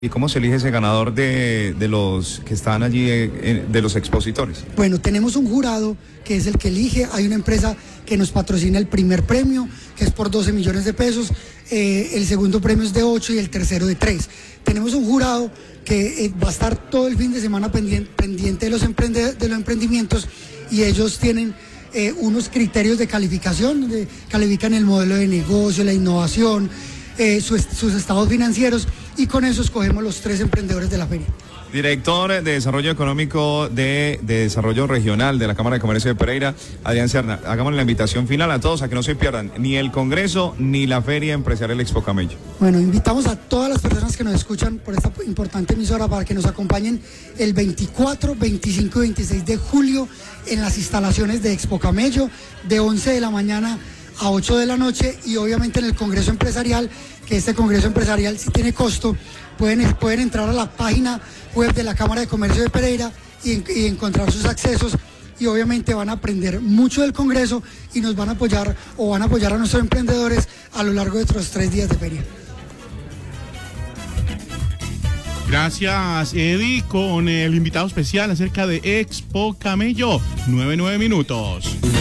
¿Y cómo se elige ese ganador de los que están allí, de los expositores? Bueno, tenemos un jurado que es el que elige. Hay una empresa que nos patrocina el primer premio, que es por 12 millones de pesos. El segundo premio es de 8 y el tercero de 3. Tenemos un jurado que va a estar todo el fin de semana pendiente de los emprendimientos, y ellos tienen unos criterios de calificación, donde califican el modelo de negocio, la innovación, sus estados financieros, y con eso escogemos los 3 emprendedores de la feria. Director de Desarrollo Económico de Desarrollo Regional de la Cámara de Comercio de Pereira, Adrián Serna, hagamos la invitación final a todos a que no se pierdan ni el Congreso ni la Feria Empresarial Expo Camello. Bueno, invitamos a todas las personas que nos escuchan por esta importante emisora para que nos acompañen el 24, 25 y 26 de julio en las instalaciones de Expo Camello, de 11 de la mañana a 8 de la noche, y obviamente en el Congreso Empresarial, que este Congreso Empresarial sí tiene costo. Pueden entrar a la página web de la Cámara de Comercio de Pereira y encontrar sus accesos, y obviamente van a aprender mucho del Congreso y nos van a apoyar a nuestros emprendedores a lo largo de estos 3 días de feria. Gracias, Eddie, con el invitado especial acerca de Expo Camello. 9 minutos.